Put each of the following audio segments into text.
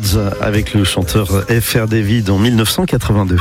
Birds avec le chanteur F.R. David en 1982.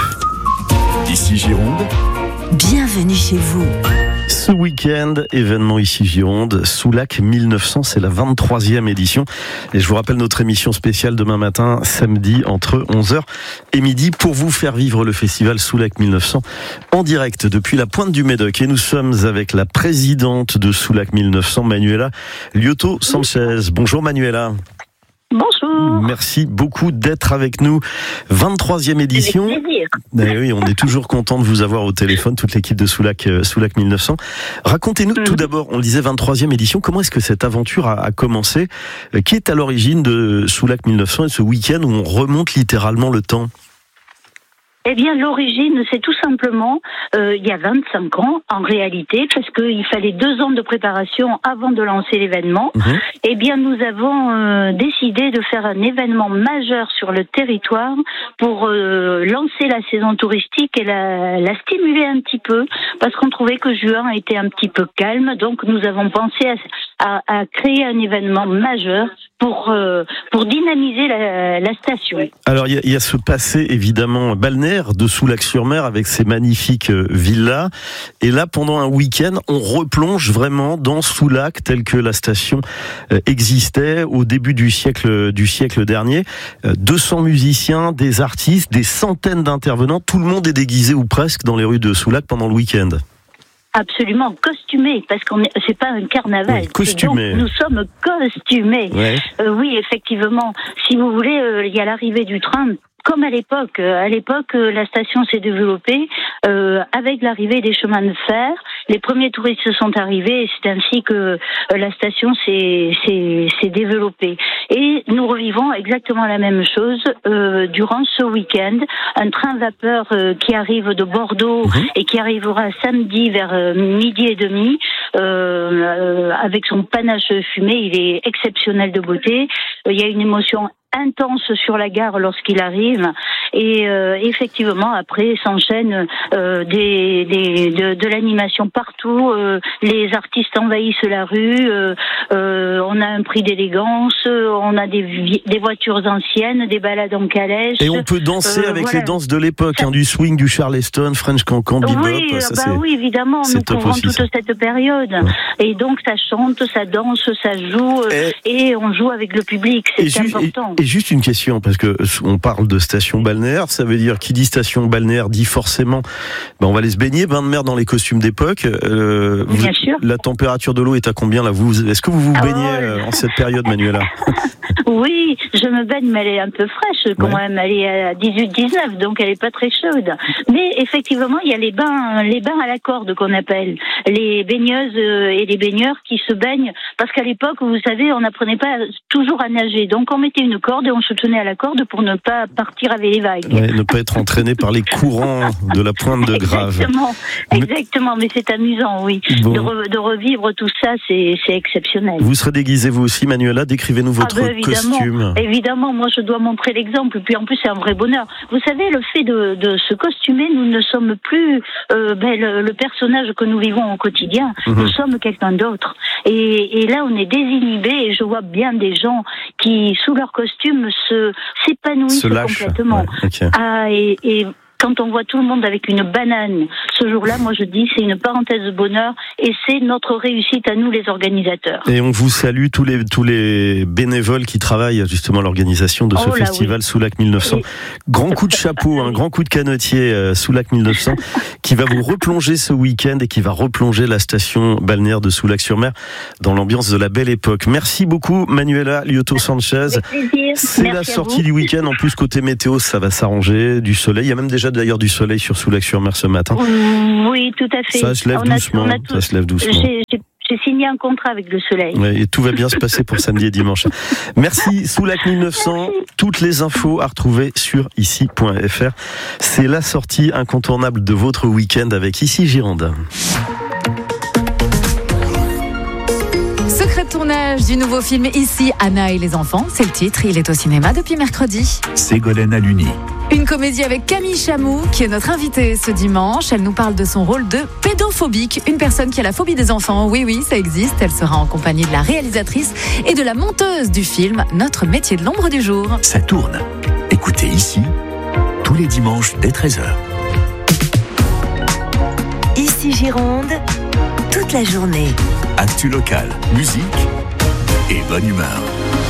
Ici Gironde. Bienvenue chez vous. Ce week-end, événement ici Gironde, Soulac 1900, c'est la 23e édition. Et je vous rappelle notre émission spéciale demain matin, samedi, entre 11h et midi, pour vous faire vivre le festival Soulac 1900 en direct depuis la pointe du Médoc. Et nous sommes avec la présidente de Soulac 1900, Manuela Liotto Sanchez. Bonjour Manuela. Bonjour. Merci beaucoup d'être avec nous. 23e édition. Avec plaisir. Oui, on est toujours content de vous avoir au téléphone, toute l'équipe de Soulac 1900. Racontez-nous tout d'abord, on le disait 23e édition, comment est-ce que cette aventure a commencé ? Qui est à l'origine de Soulac 1900 et ce week-end où on remonte littéralement le temps ? Eh bien, l'origine, c'est tout simplement il y a 25 ans, en réalité, parce qu'il fallait 2 ans de préparation avant de lancer l'événement. Eh bien, nous avons décidé de faire un événement majeur sur le territoire pour lancer la saison touristique et la stimuler un petit peu, parce qu'on trouvait que juin était un petit peu calme. Donc, nous avons pensé à créer un événement majeur pour dynamiser la station. Alors, il y a ce passé, évidemment, balnéaire de Soulac-sur-Mer avec ces magnifiques villas. Et là, pendant un week-end, on replonge vraiment dans Soulac tel que la station existait au début du siècle dernier. 200 musiciens, des artistes, des centaines d'intervenants. Tout le monde est déguisé ou presque dans les rues de Soulac pendant le week-end. Absolument, costumé, parce c'est pas un carnaval. Oui, costumé. Donc, nous sommes costumés. Ouais. Oui, effectivement. Si vous voulez, il y a l'arrivée du train. Comme à l'époque. À l'époque, la station s'est développée avec l'arrivée des chemins de fer. Les premiers touristes sont arrivés et c'est ainsi que la station s'est développée. Et nous revivons exactement la même chose durant ce week-end. Un train vapeur qui arrive de Bordeaux et qui arrivera samedi vers midi et demi avec son panache fumé. Il est exceptionnel de beauté. Il y a une émotion intense sur la gare lorsqu'il arrive et effectivement après s'enchaîne de l'animation partout, les artistes envahissent la rue, on a un prix d'élégance, on a des voitures anciennes, des balades en calèche et on peut danser avec les danses de l'époque, du swing, du charleston, French cancan, bebop. Oui, évidemment, nous couvrons toute cette période et donc ça chante, ça danse, ça joue et on joue avec le public, c'est important. Et juste une question, parce que on parle de station balnéaire, ça veut dire qui dit station balnéaire dit forcément, on va aller se baigner, bain de mer dans les costumes d'époque. Bien sûr. La température de l'eau est à combien là ? Est-ce que vous vous baignez en cette période, Manuela ? Oui, je me baigne, mais elle est un peu fraîche quand même. Elle est à 18-19, donc elle est pas très chaude. Mais effectivement, il y a les bains à la corde qu'on appelle, les baigneuses et les baigneurs qui se baignent, parce qu'à l'époque, vous savez, on n'apprenait pas toujours à nager, donc on mettait une corde et on se tenait à la corde pour ne pas partir avec les vagues. Ouais, ne pas être entraîné par les courants de la pointe de Grave. Exactement, mais c'est amusant, oui. Bon. De revivre tout ça, c'est exceptionnel. Vous serez déguisée vous aussi, Manuela, décrivez-nous votre costume. Évidemment, moi je dois montrer l'exemple, puis en plus c'est un vrai bonheur. Vous savez, le fait de se costumer, nous ne sommes plus le personnage que nous vivons au quotidien, nous sommes quelqu'un d'autre. Et là on est désinhibé et je vois bien des gens qui, sous leur costume, s'épanouissent complètement. Ouais, okay. Et quand on voit tout le monde avec une banane, ce jour-là, moi je dis, c'est une parenthèse de bonheur et c'est notre réussite à nous les organisateurs. Et on vous salue tous les bénévoles qui travaillent justement à l'organisation de ce festival Soulac 1900. Grand coup de chapeau, un grand coup de canotier Soulac 1900 qui va vous replonger ce week-end et qui va replonger la station balnéaire de Soulac-sur-Mer dans l'ambiance de la belle époque. Merci beaucoup Manuela Liotto Sanchez. C'est la sortie du week-end. En plus côté météo, ça va s'arranger, du soleil. Il y a même déjà d'ailleurs du soleil sur Soulac-sur-Mer ce matin. Oui, tout à fait. Ça se lève doucement. Ça se lève doucement. J'ai signé un contrat avec le soleil. Ouais, et tout va bien se passer pour samedi et dimanche. Merci Soulac 1900. Merci. Toutes les infos à retrouver sur ici.fr. C'est la sortie incontournable de votre week-end avec Ici Gironde. Secret de tournage du nouveau film Ici, Anna et les enfants. C'est le titre. Il est au cinéma depuis mercredi. Ségolène Aluni. Une comédie avec Camille Chamou, qui est notre invitée ce dimanche. Elle nous parle de son rôle de pédophobique, une personne qui a la phobie des enfants. Oui, ça existe. Elle sera en compagnie de la réalisatrice et de la monteuse du film Notre métier de l'ombre du jour. Ça tourne. Écoutez ici, tous les dimanches dès 13h. Ici Gironde, toute la journée. Actu locale, musique et bonne humeur.